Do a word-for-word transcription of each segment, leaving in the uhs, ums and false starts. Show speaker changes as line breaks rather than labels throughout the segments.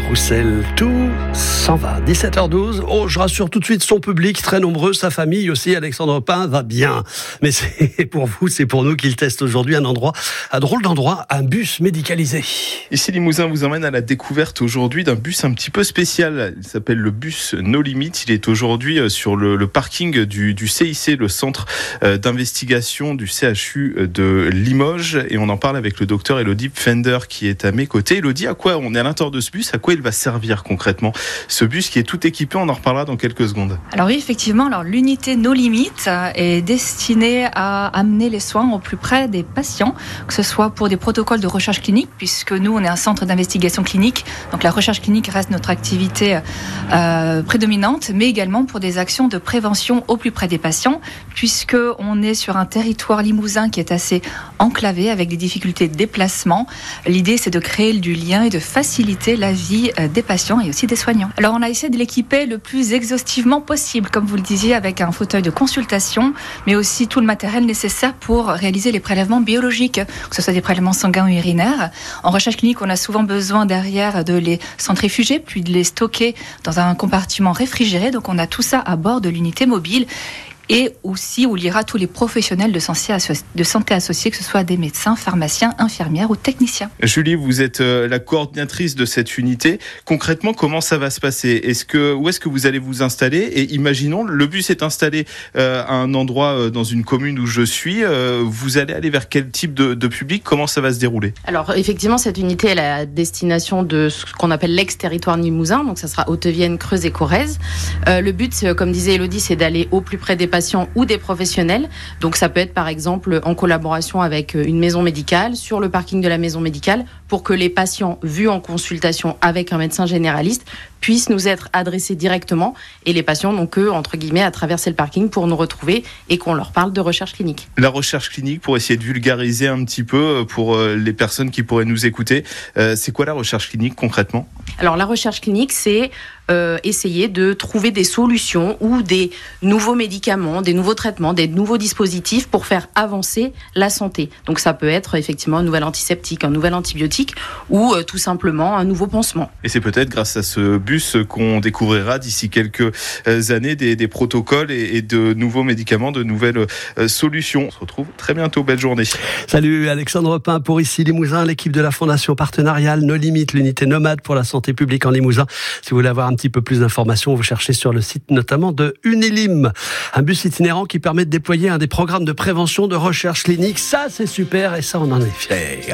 Roussel, tout s'en va. dix-sept heures douze. Oh, je rassure tout de suite son public, très nombreux, sa famille aussi. Alexandre Pain va bien. Mais c'est pour vous, c'est pour nous qu'il teste aujourd'hui un endroit, un drôle d'endroit, un bus médicalisé.
Ici, Limousin vous emmène à la découverte aujourd'hui d'un bus un petit peu spécial. Il s'appelle le bus No Limit. Il est aujourd'hui sur le, le parking du, du C I C, le centre d'investigation du C H U de Limoges. Et on en parle avec le docteur Elodie Pfender qui est à mes côtés. Elodie, à quoi on est à l'intérieur de ce bus? À quoi il va servir concrètement? Ce bus qui est tout équipé, on en reparlera dans quelques secondes.
Alors oui, effectivement, alors l'unité No Limit est destinée à amener les soins au plus près des patients, que ce soit pour des protocoles de recherche clinique, puisque nous, on est un centre d'investigation clinique, donc la recherche clinique reste notre activité euh, prédominante, mais également pour des actions de prévention au plus près des patients, puisque on est sur un territoire limousin qui est assez enclavé, avec des difficultés de déplacement. L'idée, c'est de créer du lien et de faciliter la vie des patients et aussi des soignants. Alors, on a essayé de l'équiper le plus exhaustivement possible, comme vous le disiez, avec un fauteuil de consultation, mais aussi tout le matériel nécessaire pour réaliser les prélèvements biologiques, que ce soit des prélèvements sanguins ou urinaires. En recherche clinique, on a souvent besoin derrière de les centrifuger, puis de les stocker dans un compartiment réfrigéré. Donc, on a tout ça à bord de l'unité mobile. Et aussi où il y aura tous les professionnels de santé associés, que ce soit des médecins, pharmaciens, infirmières ou techniciens.
Julie, vous êtes la coordinatrice de cette unité. Concrètement, comment ça va se passer? Est-ce que, où est-ce que vous allez vous installer? Et imaginons, le bus est installé euh, à un endroit euh, dans une commune où je suis. Euh, vous allez aller vers quel type de, de public? Comment ça va se dérouler?
Alors, effectivement, cette unité est à destination de ce qu'on appelle l'ex-territoire limousin. Donc, ça sera Haute-Vienne, Creuse et Corrèze. Euh, le but, comme disait Elodie, c'est d'aller au plus près des patients ou des professionnels. Donc ça peut être par exemple en collaboration avec une maison médicale, sur le parking de la maison médicale, pour que les patients vus en consultation avec un médecin généraliste puissent nous être adressés directement et les patients n'ont que, entre guillemets, à traverser le parking pour nous retrouver et qu'on leur parle de recherche clinique.
La recherche clinique, pour essayer de vulgariser un petit peu pour les personnes qui pourraient nous écouter, c'est quoi la recherche clinique concrètement?
Alors la recherche clinique, c'est euh, essayer de trouver des solutions ou des nouveaux médicaments, des nouveaux traitements, des nouveaux dispositifs pour faire avancer la santé. Donc ça peut être effectivement un nouvel antiseptique, un nouvel antibiotique ou euh, tout simplement un nouveau pansement.
Et c'est peut-être grâce à ce bus qu'on découvrira d'ici quelques années des, des protocoles et, et de nouveaux médicaments, de nouvelles euh, solutions. On se retrouve très bientôt. Belle journée.
Salut Alexandre Pain pour ici Limousin, l'équipe de la Fondation partenariale No Limit, l'unité nomade pour la santé publique en Limousin. Si vous voulez avoir un petit peu plus d'informations, vous cherchez sur le site notamment de Unilim. Un bus itinérant qui permet de déployer un des programmes de prévention de recherche clinique. Ça, c'est super et ça, on en est fiers.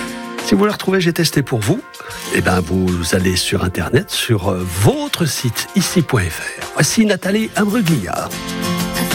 Si vous le retrouvez, j'ai testé pour vous. Eh ben, vous allez sur Internet, sur votre site ici point f r. Voici Nathalie Imbruglia.